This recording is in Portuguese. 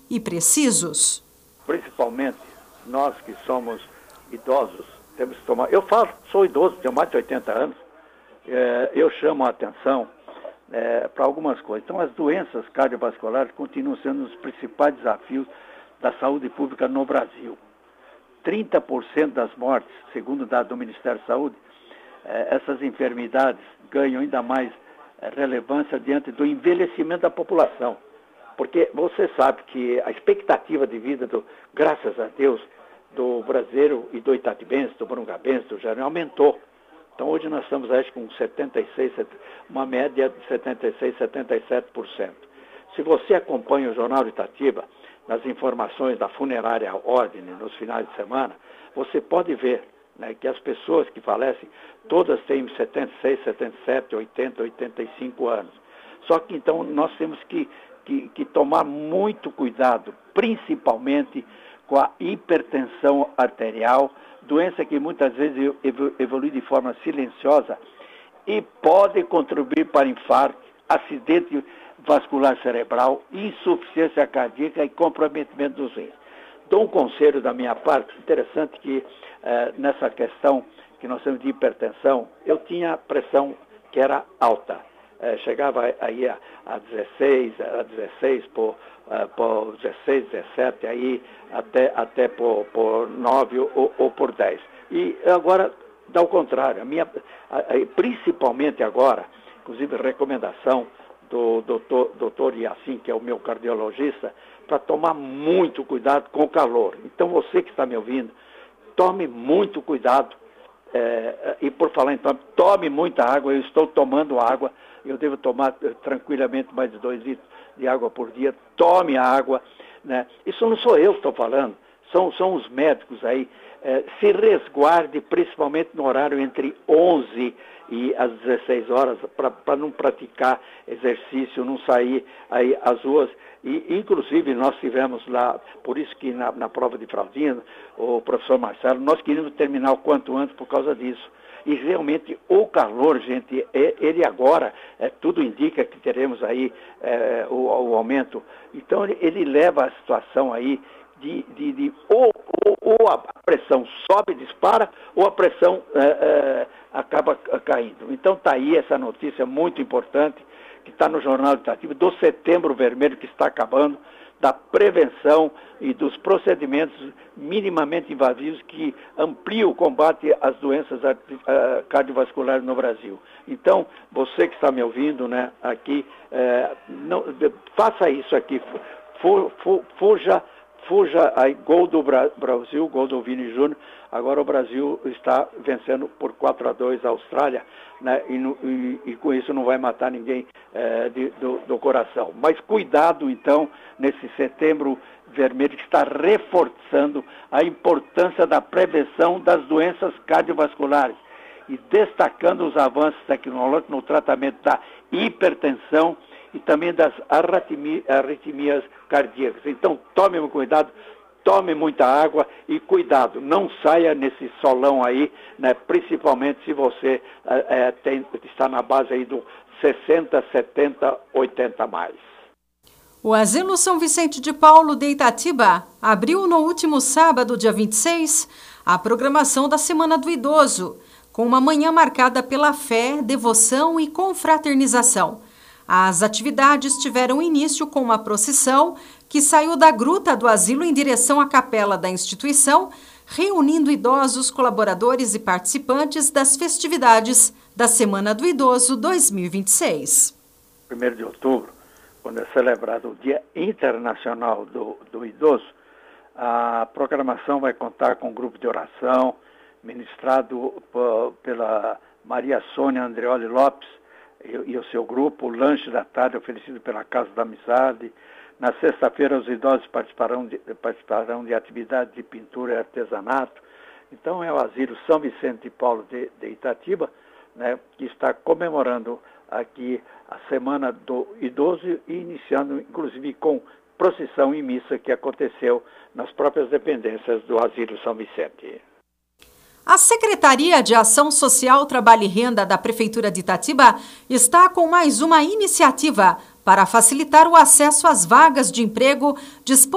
e precisos. Principalmente nós que somos idosos, temos que tomar... Eu sou idoso, tenho mais de 80 anos, eu chamo a atenção para algumas coisas. Então, as doenças cardiovasculares continuam sendo os principais desafios da saúde pública no Brasil. 30% das mortes, segundo dados do Ministério da Saúde, essas enfermidades ganham ainda mais relevância diante do envelhecimento da população. Porque você sabe que a expectativa de vida, graças a Deus, do brasileiro e do itatibense, do brungabense, do jarense, aumentou. Então, hoje nós estamos, acho, com 76, uma média de 76, 77%. Se você acompanha o Jornal de Itatiba, nas informações da funerária Ordem, nos finais de semana, você pode ver, né, que as pessoas que falecem, todas têm 76, 77, 80, 85 anos. Só que, então, nós temos que tomar muito cuidado, principalmente com a hipertensão arterial, doença que muitas vezes evolui de forma silenciosa e pode contribuir para infarto, acidente vascular cerebral, insuficiência cardíaca e comprometimento dos rins. Dou um conselho da minha parte, interessante que nessa questão que nós temos de hipertensão, eu tinha pressão que era alta. Chegava aí a 16 por 16, 17, aí até por 9 ou por 10. E agora dá o contrário. Principalmente agora, inclusive recomendação do doutor Yassin, que é o meu cardiologista, para tomar muito cuidado com o calor. Então você que está me ouvindo, tome muito cuidado. E por falar então, tome muita água. Eu estou tomando água, eu devo tomar tranquilamente mais de 2 litros de água por dia. Tome água, né? Isso não sou eu que estou falando, são os médicos aí. Se resguarde, principalmente no horário entre 11 e as 16 horas, para não praticar exercício, não sair aí às ruas. E, inclusive, nós tivemos lá, por isso que na prova de fraldinha, o professor Marcelo, nós queríamos terminar o quanto antes por causa disso. E realmente o calor, gente, ele agora, tudo indica que teremos aí o aumento. Então, ele leva a situação aí ou a pressão sobe, dispara, ou a pressão acaba caindo. Então está aí essa notícia muito importante, que está no Jornal de Itatiba, do Setembro Vermelho, que está acabando, da prevenção e dos procedimentos minimamente invasivos que ampliam o combate às doenças cardiovasculares no Brasil. Então, você que está me ouvindo, né, aqui, faça isso aqui, fuja aí, gol do Brasil, gol do Vini Júnior. Agora o Brasil está vencendo por 4-2 a Austrália, né? E com isso não vai matar ninguém do coração. Mas cuidado então nesse Setembro Vermelho, que está reforçando a importância da prevenção das doenças cardiovasculares e destacando os avanços tecnológicos no tratamento da hipertensão e também das arritmias cardíacas. Então, tome cuidado, tome muita água e cuidado, não saia nesse solão aí, né, principalmente se você está na base aí do 60, 70, 80 mais. O Asilo São Vicente de Paulo de Itatiba abriu no último sábado, dia 26, a programação da Semana do Idoso, com uma manhã marcada pela fé, devoção e confraternização. As atividades tiveram início com uma procissão que saiu da gruta do asilo em direção à capela da instituição, reunindo idosos, colaboradores e participantes das festividades da Semana do Idoso 2026. 1º de outubro, quando é celebrado o Dia Internacional do Idoso, a programação vai contar com um grupo de oração, ministrado pela Maria Sônia Andreoli Lopes, e o seu grupo. O lanche da tarde oferecido pela Casa da Amizade. Na sexta-feira, os idosos participarão de atividades de pintura e artesanato. Então, é o Asilo São Vicente de Paulo de Itatiba, né, que está comemorando aqui a Semana do Idoso e iniciando, inclusive, com procissão e missa que aconteceu nas próprias dependências do Asilo São Vicente. A Secretaria de Ação Social, Trabalho e Renda da Prefeitura de Itatiba está com mais uma iniciativa para facilitar o acesso às vagas de emprego